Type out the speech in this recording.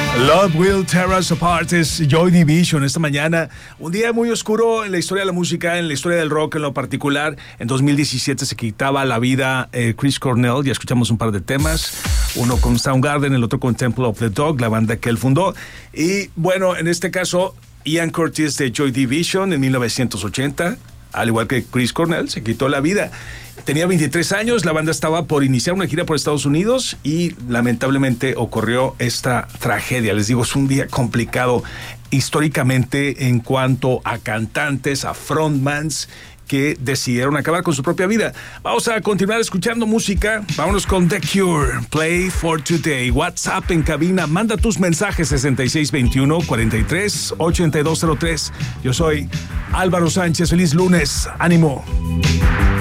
Love Will Tear Us Apart es Joy Division esta mañana. Un día muy oscuro en la historia de la música, en la historia del rock en lo particular. En 2017 se quitaba la vida Chris Cornell. Ya escuchamos un par de temas. Uno con Soundgarden, el otro con Temple of the Dog, la banda que él fundó. Y bueno, en este caso, Ian Curtis de Joy Division en 1980. Al igual que Chris Cornell, se quitó la vida. Tenía 23 años, la banda estaba por iniciar una gira por Estados Unidos y lamentablemente ocurrió esta tragedia. Les digo, es un día complicado históricamente en cuanto a cantantes, a frontmans que decidieron acabar con su propia vida. Vamos a continuar escuchando música. Vámonos con The Cure, Play for Today. WhatsApp en cabina, manda tus mensajes 6621-438203. Yo soy Álvaro Sánchez, feliz lunes, ánimo.